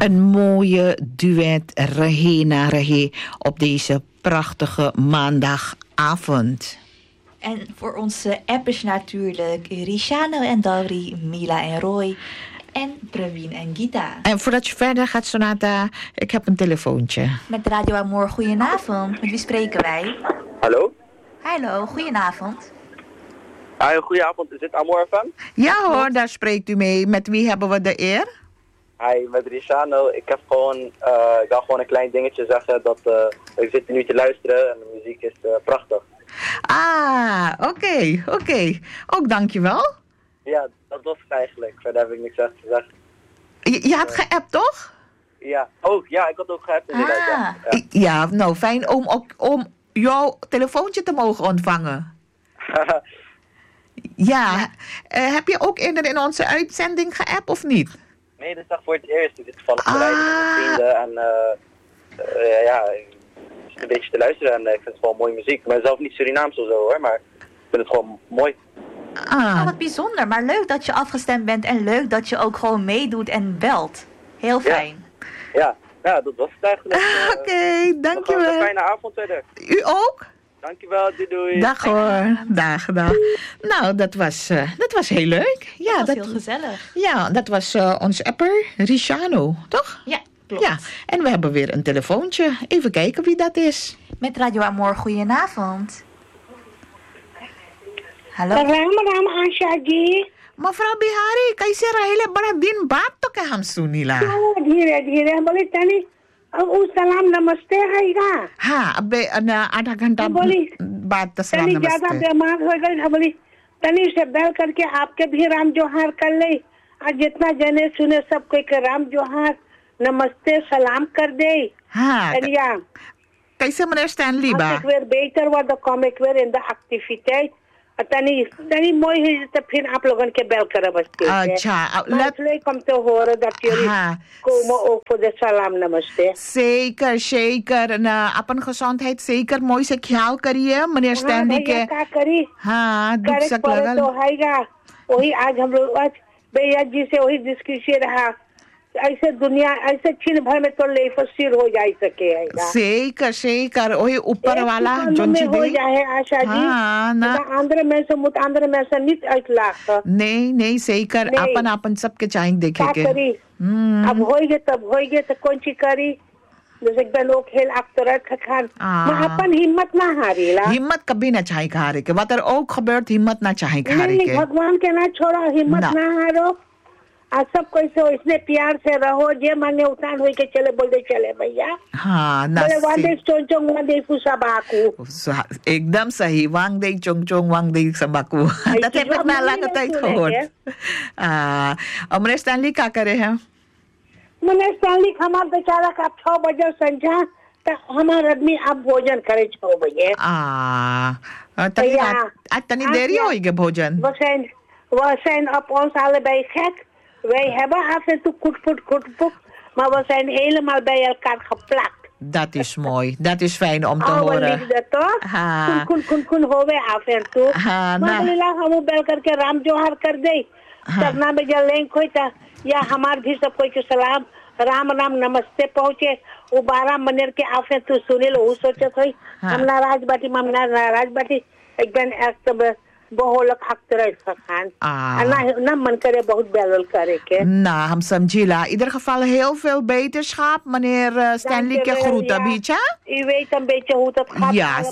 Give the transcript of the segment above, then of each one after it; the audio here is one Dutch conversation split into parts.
Een mooie duet Regina Regé op deze prachtige maandagavond. En voor onze appers natuurlijk Rishano en Dauri, Mila en Roy en Praveen en Gita. En voordat je verder gaat, Sonata, ik heb een telefoontje. Met Radio Amor, goedenavond. Met wie spreken wij? Hallo? Hallo, goedenavond. Hi, goedenavond. Is dit Amor FM? Ja hoor, daar spreekt u mee. Met wie hebben we de eer? Hi, met Rishano. Ik wil gewoon een klein dingetje zeggen dat ik zit nu te luisteren en de muziek is prachtig. Ah, oké. Ook dankjewel. Ja, dat was het eigenlijk. Verder heb ik niks echt gezegd. Je had geappt, toch? Ja, ik had ook geappt inderdaad. Ja, nou fijn om jouw telefoontje te mogen ontvangen. Ja, heb je ook eerder in onze uitzending geappt of niet? Nee, dit is toch voor het eerst. Ik zit toevallig te rijden met mijn vrienden en ik zit een beetje te luisteren en ik vind het gewoon mooie muziek. Ik ben zelf niet Surinaams of zo hoor, maar ik vind het gewoon mooi. Wat bijzonder, maar leuk dat je afgestemd bent en leuk dat je ook gewoon meedoet en belt. Heel fijn. Ja, dat was het eigenlijk. Oké, dankjewel. Een fijne avond verder. U ook? Dankjewel, doei. Dag hoor, dag. Nou, dat was heel leuk. Ja, dat was heel gezellig. Ja, dat was ons apper, Rishano, toch? Ja, klopt. Ja, en we hebben weer een telefoontje. Even kijken wie dat is. Met Radio Amor, goedenavond. Hallo? Ram Asha ji. Mevrouw Bihari, कैसे रहेले बड़ा दिन बाद तो क्या हम सुनीला धीरे बोले तनी सलाम नमस्ते हैगा हाँ अब आधा घंटा बाद तो सलाम तनी ज्यादा नमस्ते बीमार हो गई बोली तनी से बैल करके आपके भी राम जोहार कर ले आज जितना जने सुने सब कोई के राम जोहार नमस्ते सलाम कर दे हाँ कैसे मने स्टैनली बा ik weer beter worden kom ik weer in de activiteit तनी मोई है तो फिर आप लोगों के बेल कर बसते हैं अच्छा leuk om te horen dat jullie komen ook voor de salam namaste. Zeker. En अपन gezondheid zeker mooi से ख्याल करिए मने स्टैनली के क्या करी हाँ दुख सक लगल तो हैगा वही आज हम लोग आज भैया जी से वही डिस्कशन रहा ऐसे दुनिया ऐसे छीन भर में तो ले फसीर हो जा सके सेकर वही ऊपर वाला जो हो जाए आशा जी आंध्र में से मुत आंध्र में से नित अखलाक नहीं सही कर अपन सबके चाहेंगे देखे के अब होइगे तब होइगे तो कौन सी करी जैसे कि लोग खेल अक्सर खान अपन हिम्मत ना हारीला हिम्मत कभी ना चाहे हारे के बात ओ खबर हिम्मत ना चाहे हारे के भगवान के ना छोड़ो हिम्मत ना हारो आज सब कोई से इसने प्यार से रहो जे माने उतान होई के चले बोल दे चले भैया हाँ ना वांदे चोंचोंग वांदे फुसाबाकू एकदम सही वांगदे चोंचोंग वांगदे सबाकू तते ना लागत है थोड़ अमरे स्टैनली का करे हैं मने स्टैनली हमार बेचारा का 6 बजे संझा त हमार आदमी अब भोजन करे 6 बजे तनी देरी होई गे भोजन we zijn op ons allebei gek. Wij hebben af en toe koetpoet. Maar we zijn helemaal bij elkaar geplakt. Dat is mooi. Dat is fijn om te horen. liefde toch? Kun hoor wij af en toe. Maar लीला हम बैल करके राम जोहार कर दे करना में जब लिंक होई था या हमार भी सब कोई के सलाम राम नमस्ते पहुंचे वो 12 मिनट के आफे तू सुने लो वो सोचे थई हमना राजबाटी एक ben echt behoorlijk achteruit gegaan. En na man करे बहुत बैल करे के. Nou, हम समझीला. In ieder geval heel veel beterschap, meneer Stanley के groeten, बीचा. U weet een beetje hoe dat gaat. Ja,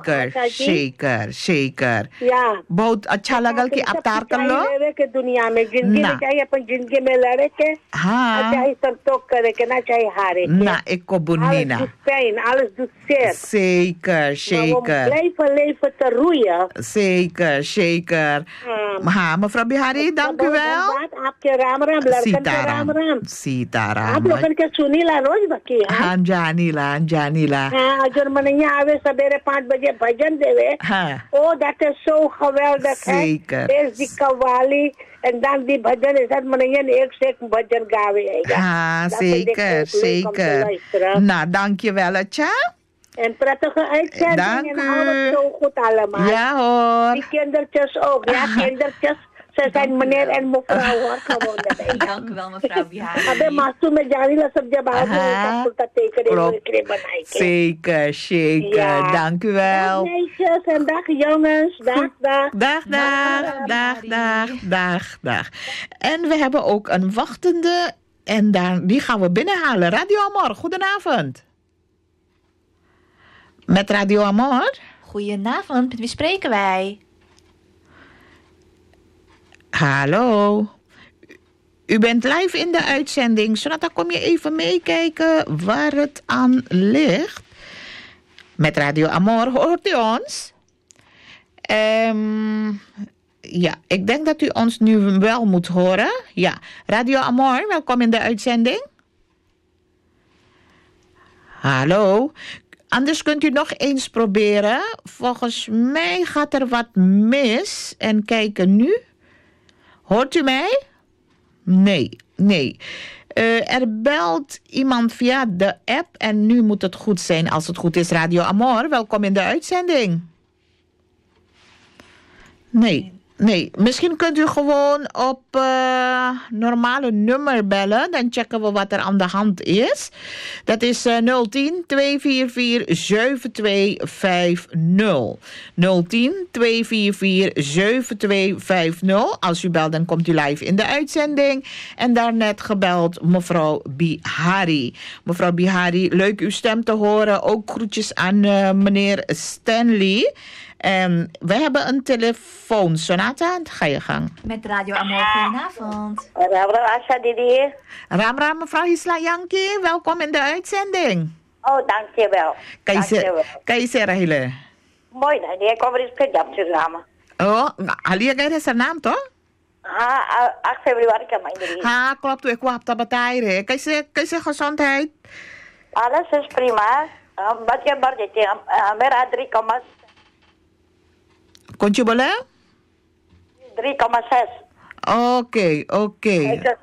zeker. Ja. बहुत अच्छा लगा कि आप तार कर लो. के दुनिया में जिंदगी में चाहिए अपन जिंदगी में लड़े के. हाँ. चाहे संतोष करे के ना चाहे हारे के. Na, ik ko bunina. Alles doet zeer. Zeker. Leven te roeien. Zeker. हाँ मफरा बिहारी dank u wel. आपके राम लड़कन के राम सीताराम आप लोगन के सुनीला रोज बकी हाँ जानीला हाँ अजर मनैया आवे सवेरे 5 बजे भजन देवे ओ that is so geweldig is die kawali en dan die bhajan is dat मनैया एक से एक भजन गावे हाँ zeker nou dank je wel अच्छा En prettige uitzending en hou het zo goed allemaal. Ja hoor. Die kindertjes ook. Ja, kindertjes Ze zijn meneer en mevrouw hoor, gewoon. Dank u wel, mevrouw Bihari. Abe mastu met Janila sabja bahadur dat tekenen Zeker, zeker. Ja. Dank u wel. Dag meisjes en dag jongens. Dag. En we hebben ook een wachtende en die gaan we binnenhalen. Radio Amor, goedenavond. Met Radio Amor. Goedenavond, met wie spreken wij? Hallo. U bent live in de uitzending. Sonata, kom je even meekijken waar het aan ligt? Met Radio Amor, hoort u ons? Ja, ik denk dat u ons nu wel moet horen. Ja, Radio Amor, welkom in de uitzending. Hallo. Anders kunt u nog eens proberen. Volgens mij gaat er wat mis. En kijken nu. Hoort u mij? Nee. Er belt iemand via de app en nu moet het goed zijn. Als het goed is, Radio Amor, welkom in de uitzending. Nee. Misschien kunt u gewoon op normale nummer bellen. Dan checken we wat er aan de hand is. Dat is 010-244-7250. 010-244-7250. Als u belt, dan komt u live in de uitzending. En daarnet gebeld mevrouw Bihari. Mevrouw Bihari, leuk uw stem te horen. Ook groetjes aan meneer Stanley. We hebben een telefoon. Sonata, ga je gang. Met Radio Amor, goedenavond. Ram Asha Didi. Ram, mevrouw Hisla Yanki, welkom in de uitzending. Oh, dankjewel. Kan je zeggen, hele? Mooi, ik kom er eens per jam samen. Oh, Alia is haar naam, toch? 8 februari kan mijn klopt, ik wou op de batterij. Kan je zeggen gezondheid? Alles is prima. Wat je maar dit, mera 3,6. Kon je bellen? 3,6. Oké. Ik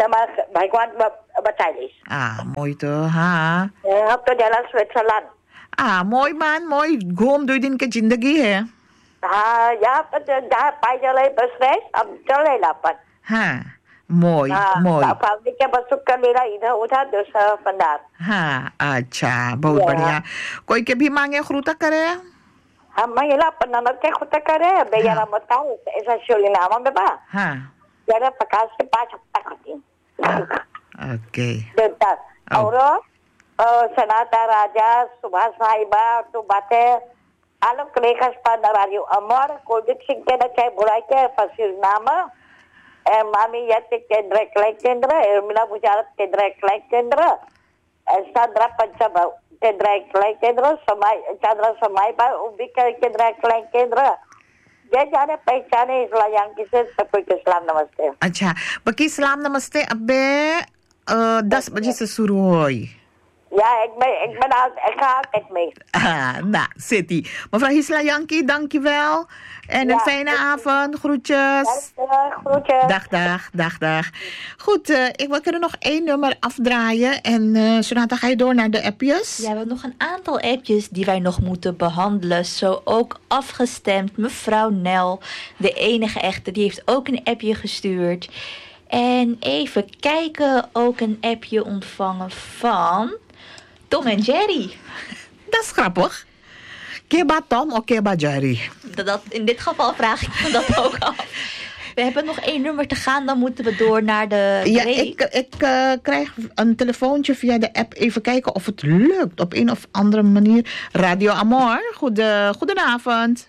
mooi toch, ha? Ja, to jalan Zwitserland. Mooi man, mooi. Goom doe je din ke zindagi hai. Ja, daar bij jalan besreis, ab jalan lapan. Mooi. Family ke masuk ke mera idhar udhar dus vandaar. अच्छा, बहुत बढ़िया. कोई के भी मांगे ख्रूता करे? Mahila penanat ke khuta kare bayara matau esa Suriname beba. Jara pakas ke paach takati. Okay. Dentar. Aur Sanata Raja Subhas Saiba tu bate alok lekas pada Radio Amor Kuldik Singh ke na cai bulai ke Suriname. Mami Yati Kendra Kendra Ermina Bujarat Kendra Kendra. Sandra Pancaba Kendra Samai Chandra Samai पर उभी केंद्र जय जाने पहचाने इसला yang किसे सबको इस्लाम नमस्ते. अच्छा बाकी इस्लाम नमस्ते अबे 10 बजे से शुरू होई. Ja, ik ga het mee. Nou, City. Mevrouw Hisla Yanki, dankjewel. En een fijne avond. Groetjes. Groetjes. Dag. Goed, we kunnen nog 1 nummer afdraaien. En Sonata, ga je door naar de appjes? Ja, we hebben nog een aantal appjes die wij nog moeten behandelen. Zo ook afgestemd. Mevrouw Nel, de enige echte, die heeft ook een appje gestuurd. En even kijken, ook een appje ontvangen van Tom en Jerry. Dat is grappig. Keba Tom of Keba Jerry? In dit geval vraag ik me dat ook af. We hebben nog 1 nummer te gaan, dan moeten we door naar de... Ja, ik krijg een telefoontje via de app. Even kijken of het lukt op een of andere manier. Radio Amor, goedenavond.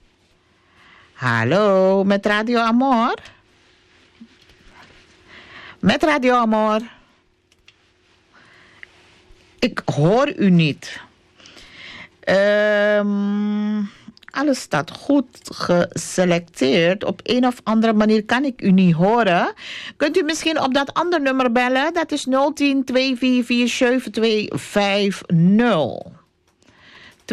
Hallo, met Radio Amor. Met Radio Amor. Ik hoor u niet. Alles staat goed geselecteerd. Op een of andere manier kan ik u niet horen. Kunt u misschien op dat andere nummer bellen? Dat is 010-244-7250. 244-7250.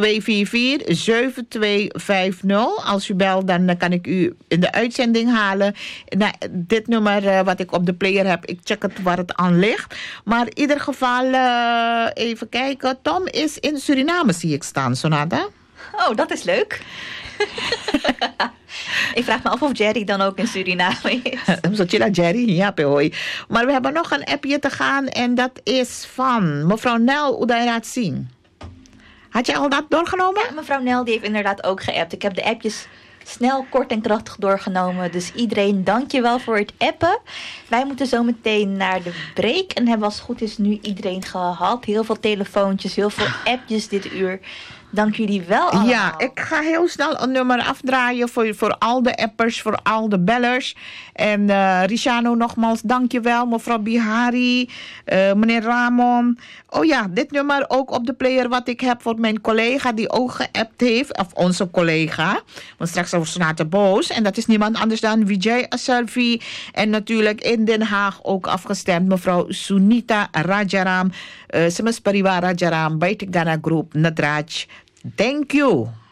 Als u belt, dan kan ik u in de uitzending halen. Nou, dit nummer wat ik op de player heb, ik check het waar het aan ligt. Maar in ieder geval, even kijken. Tom is in Suriname, zie ik staan, Sonata. Oh, dat is leuk. Ik vraag me af of Jerry dan ook in Suriname is. Zo chilla Jerry, ja, hoi. Maar we hebben nog een appje te gaan en dat is van mevrouw Nel Udairaat zien. Had je al dat doorgenomen? Ja, mevrouw Nel die heeft inderdaad ook geappt. Ik heb de appjes snel, kort en krachtig doorgenomen. Dus iedereen, dank je wel voor het appen. Wij moeten zo meteen naar de break. En hebben als het goed is nu iedereen gehad. Heel veel telefoontjes, heel veel appjes dit uur. Dank jullie wel allemaal. Ja, ik ga heel snel een nummer afdraaien voor al de appers, voor al de bellers. En Rishano nogmaals, dankjewel. Mevrouw Bihari, meneer Ramon. Oh ja, dit nummer ook op de player wat ik heb voor mijn collega die ook geappt heeft. Of onze collega. Want straks was ze te boos. En dat is niemand anders dan Vijay Asalvi. En natuurlijk in Den Haag ook afgestemd mevrouw Sunita Rajaram. Semes Pariwara Rajaram, bij de Ghana Groep, Nadraj. Thank you.